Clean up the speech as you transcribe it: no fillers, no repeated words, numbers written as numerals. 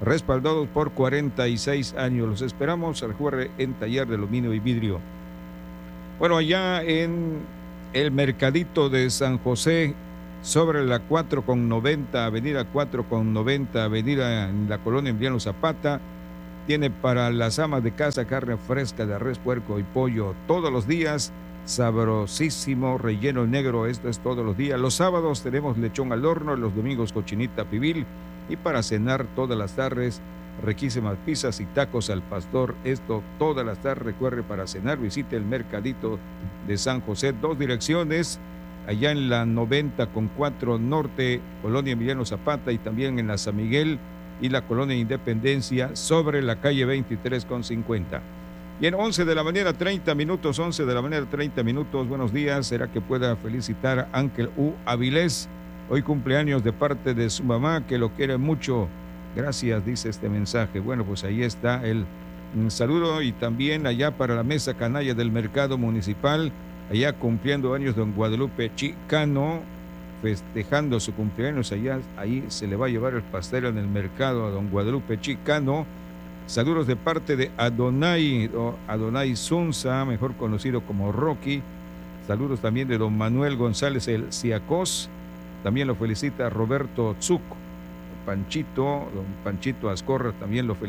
respaldados por 46 años. Los esperamos, recuerde, en Taller de Aluminio y Vidrio. Bueno, allá en el Mercadito de San José, sobre la 4,90, avenida 4,90, avenida en la colonia Emiliano Zapata, tiene para las amas de casa carne fresca de res, puerco y pollo todos los días, sabrosísimo, relleno negro, esto es todos los días. Los sábados tenemos lechón al horno, los domingos cochinita pibil, y para cenar todas las tardes, riquísimas pizzas y tacos al pastor, esto todas las tardes. Recuerde, para cenar visite el Mercadito de San José, dos direcciones, allá en la 90,4 Norte, colonia Emiliano Zapata, y también en la San Miguel y la colonia Independencia, sobre la calle 23,50. Bien, 11 de la mañana, 30 minutos, 11 de la mañana, 30 minutos. Buenos días. ¿Será que pueda felicitar a Ángel U. Avilés? Hoy cumpleaños de parte de su mamá, que lo quiere mucho. Gracias, dice este mensaje. Bueno, pues ahí está el saludo, y también allá para la mesa canalla del mercado municipal, allá cumpliendo años don Guadalupe Chicano, festejando su cumpleaños. Allá, ahí se le va a llevar el pastel en el mercado a don Guadalupe Chicano. Saludos de parte de Adonai, Adonai Zunza, mejor conocido como Rocky. Saludos también de don Manuel González el Ciacos. También lo felicita Roberto Tzuc. Panchito, don Panchito Ascorra también lo felicita.